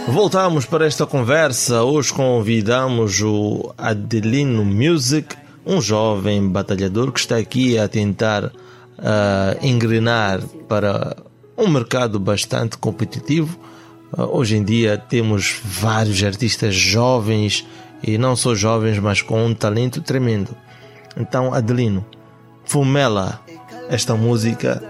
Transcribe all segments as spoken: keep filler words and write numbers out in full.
Voltamos para esta conversa. Hoje convidamos o Adelino Music, um jovem batalhador que está aqui a tentar uh, engrenar para um mercado bastante competitivo. Uh, hoje em dia temos vários artistas jovens, e não só jovens, mas com um talento tremendo. Então, Adelino, Fumela, esta música,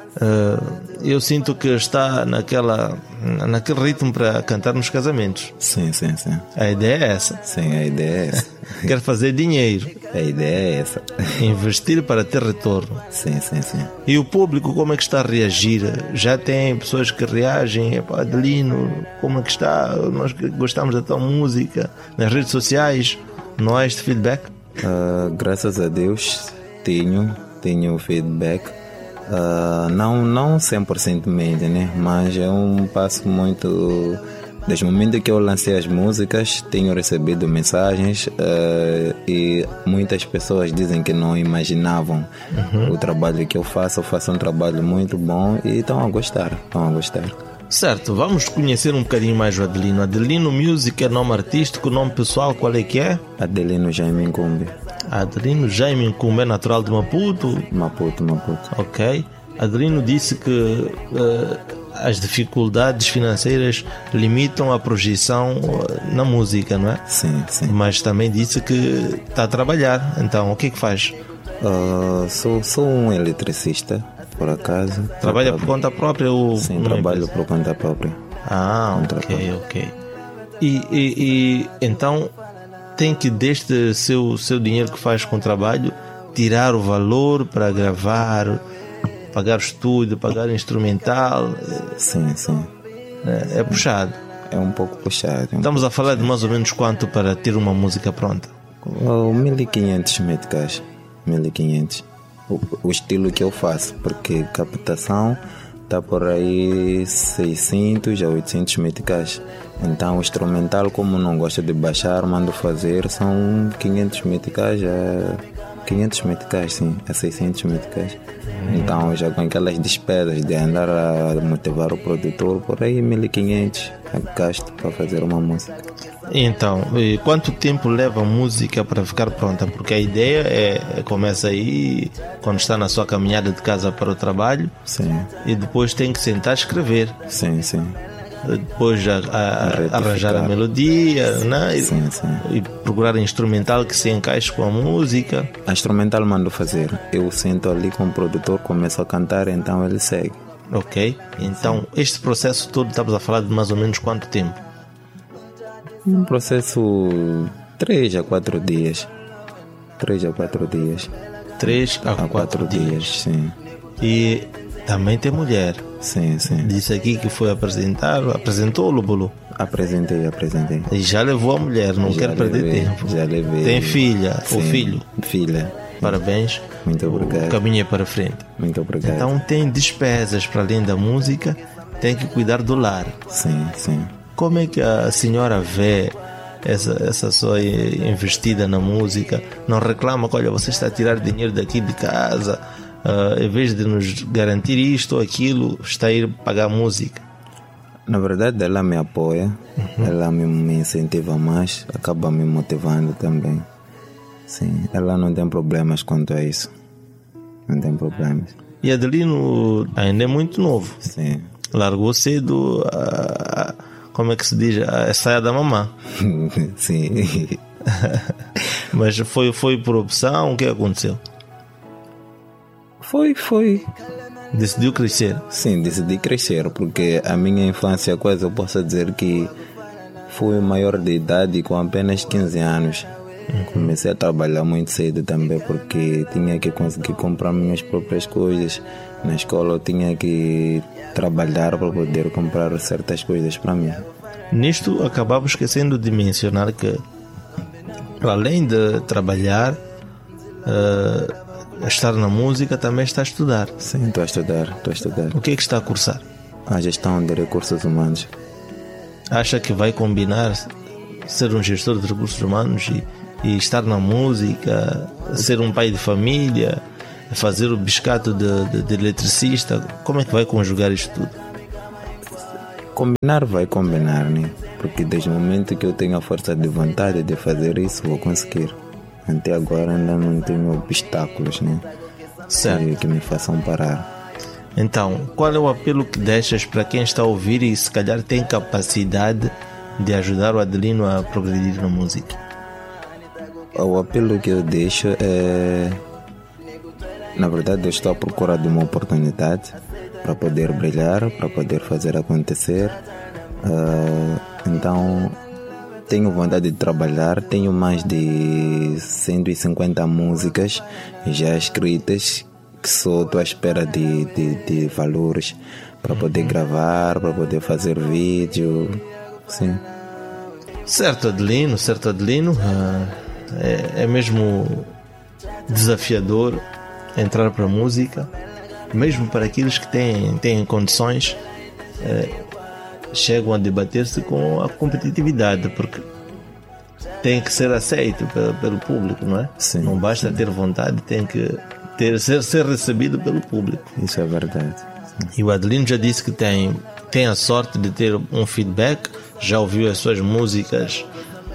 uh, eu sinto que está naquela, naquele ritmo para cantar nos casamentos. Sim, sim, sim. A ideia é essa. Sim, a ideia é essa. Quer fazer dinheiro. A ideia é essa. Investir para ter retorno. Sim, sim, sim. E o público, como é que está a reagir? Já tem pessoas que reagem? Epá, Adelino, como é que está? Nós gostamos da tua música. Nas redes sociais, não há este feedback? Uh, graças a Deus tenho, tenho feedback. Uh, não, não cem por cento, né? Mas é um passo muito... Desde o momento que eu lancei as músicas, tenho recebido mensagens uh, e muitas pessoas dizem que não imaginavam uhum. o trabalho que eu faço. Eu faço um trabalho muito bom e estão a gostar, estão a gostar. Certo, vamos conhecer um bocadinho mais o Adelino. Adelino Music é nome artístico, nome pessoal, qual é que é? Adelino Jaime Ncumbi. Adelino Jaime Ncumbi é natural de Maputo? Maputo, Maputo. Ok. Adelino disse que uh, as dificuldades financeiras limitam a projeção uh, na música, não é? Sim, sim. Mas também disse que está a trabalhar. Então, o que é que faz? Uh, sou, sou um eletricista, por acaso. Trabalha trabalho. por conta própria ou... Sim, trabalho por conta própria. Ah, conta ok, própria. ok. E, e, e então tem que deste seu, seu dinheiro que faz com o trabalho tirar o valor para gravar, pagar o estúdio, pagar o instrumental. Sim, sim. É, é puxado. É um pouco puxado. É um Estamos pouco a falar puxado. de mais ou menos quanto para ter uma música pronta? Oh, mil e quinhentos meticais. mil e quinhentos. O, o estilo que eu faço, porque captação está por aí seiscentos a oitocentos meticais. Então o instrumental, como não gosto de baixar, mando fazer, são quinhentos meticais a quinhentos meticais, sim, a seiscentos meticais. Então já com aquelas despesas de andar a motivar o produtor, por aí mil e quinhentos gasto para fazer uma música. Então, e quanto tempo leva a música para ficar pronta? Porque a ideia é, começa aí quando está na sua caminhada de casa para o trabalho. Sim. E depois tem que sentar a escrever. Sim, sim. Depois a, a, a arranjar a melodia, né? E, sim, sim. e procurar instrumental que se encaixe com a música. A instrumental mando fazer. Eu sento ali com o produtor, começo a cantar, então ele segue. Ok. Então sim. Este processo todo estamos a falar de mais ou menos quanto tempo? Um processo três a quatro dias. três a quatro dias. três a quatro dias. dias, sim. E também tem mulher. Sim, sim. Disse aqui que foi apresentar, apresentou o Lobolo? Apresentei, apresentei. E já levou a mulher, não já quero perder levei, tempo. Já levei. Tem filha sim, ou filho? Filha. Parabéns. Muito obrigado. O caminho é para frente. Muito obrigado. Então tem despesas para além da música, tem que cuidar do lar. Sim, sim. Como é que a senhora vê essa, essa sua investida na música? Não reclama que, olha, você está a tirar dinheiro daqui de casa, uh, em vez de nos garantir isto ou aquilo, está a ir pagar música? Na verdade, ela me apoia, uhum. ela me, me incentiva mais, acaba me motivando também. Sim, ela não tem problemas quanto a isso. Não tem problemas. E Adelino ainda é muito novo. Sim. Largou cedo a... Como é que se diz? A saia da mamã. Sim. Mas foi, foi por opção? O que aconteceu? Foi, foi. Decidiu crescer? Sim, decidi crescer, porque a minha infância, quase eu posso dizer que fui maior de idade com apenas quinze anos. Uhum. Comecei a trabalhar muito cedo também, porque tinha que conseguir comprar minhas próprias coisas. Na escola eu tinha que trabalhar para poder comprar certas coisas para mim. Nisto acabamos esquecendo de mencionar que, além de trabalhar, uh, estar na música, também está a estudar. Sim, estou a estudar, estou a estudar. O que é que está a cursar? A gestão de recursos humanos. Acha que vai combinar ser um gestor de recursos humanos e, e estar na música, ser um pai de família, fazer o biscato de, de, de eletricista? Como é que vai conjugar isto tudo? Combinar vai combinar, né? Porque desde o momento que eu tenho a força de vontade de fazer isso, vou conseguir. Até agora ainda não tenho obstáculos, né? Certo. Que, que me façam parar. Então, qual é o apelo que deixas para quem está a ouvir e se calhar tem capacidade de ajudar o Adelino a progredir na música? O apelo que eu deixo é... Na verdade, eu estou à procura de uma oportunidade para poder brilhar, para poder fazer acontecer. Uh, então, tenho vontade de trabalhar. Tenho mais de cento e cinquenta músicas já escritas, que só estou à espera de, de, de valores para poder gravar, para poder fazer vídeo. Sim. Certo, Adelino, certo, Adelino. Uh, é, é mesmo desafiador entrar para a música, mesmo para aqueles que têm, têm condições, é, chegam a debater-se com a competitividade, porque tem que ser aceito pelo, pelo público, não é? Sim, não basta sim. ter vontade, tem que ter, ser, ser recebido pelo público. Isso é verdade. Sim. E o Adelino já disse que tem, tem a sorte de ter um feedback, já ouviu as suas músicas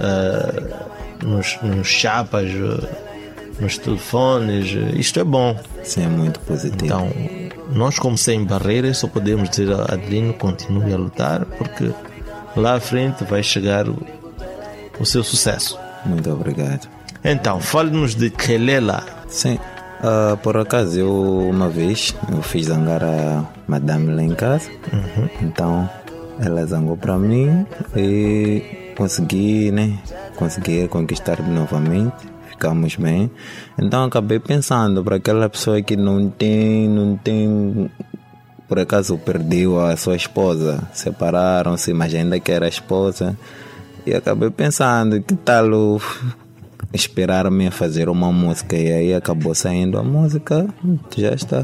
uh, nos, nos chapas, uh, nos telefones. Isto é bom. Sim, é muito positivo. Então, nós, como Sem Barreiras, só podemos dizer a Adelino: continue a lutar, porque lá à frente vai chegar o, o seu sucesso. Muito obrigado. Então, fale-nos de Kelela. Sim, uh, por acaso eu uma vez eu fiz zangar a madame lá em casa. Uhum. Então ela zangou para mim e consegui, né? Consegui conquistar novamente. Ficamos bem. Então acabei pensando para aquela pessoa que não tem, não tem, por acaso perdeu a sua esposa, separaram-se, mas ainda que era a esposa, e acabei pensando que tal eu esperar-me a fazer uma música, e aí acabou saindo a música, já está.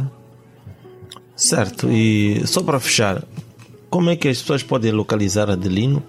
Certo, e só para fechar, como é que as pessoas podem localizar Adelino?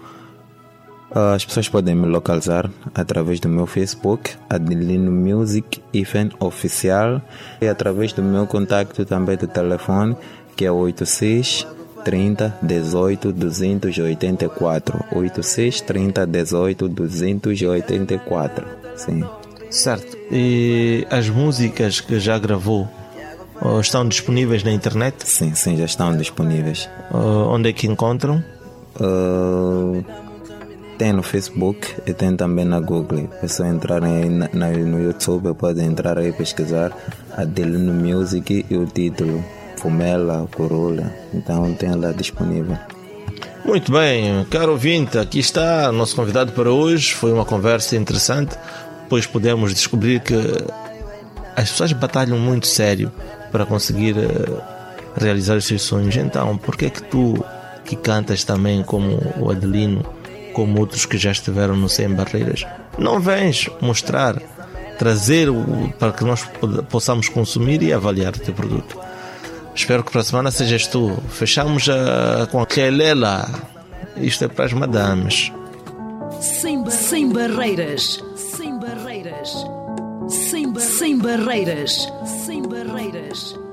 As pessoas podem me localizar através do meu Facebook, Adelino Music Ifen Oficial, e através do meu contacto também do telefone, que é oito seis, trinta, dezoito, duzentos e oitenta e quatro. oito seis, trinta, dezoito, duzentos e oitenta e quatro. Sim. Certo. E as músicas que já gravou estão disponíveis na internet? Sim, sim, já estão disponíveis. Uh, onde é que encontram? Uh... Tem no Facebook e tem também na Google. É só entrar aí na, na, no YouTube, pode entrar aí e pesquisar Adelino Music e o título Fumela, Corolla. Então tem lá disponível. Muito bem, caro ouvinte, aqui está o nosso convidado para hoje. Foi uma conversa interessante, pois pudemos descobrir que as pessoas batalham muito sério para conseguir uh, realizar os seus sonhos. Então, por que é que tu, que cantas também como o Adelino, como outros que já estiveram no Sem Barreiras, não vens mostrar, trazer o, para que nós possamos consumir e avaliar o teu produto? Espero que para a semana sejas tu. Fechamos a, com a Kelela. Isto é para as madames. Sem, sem barreiras, sem barreiras, sem, sem barreiras, sem barreiras.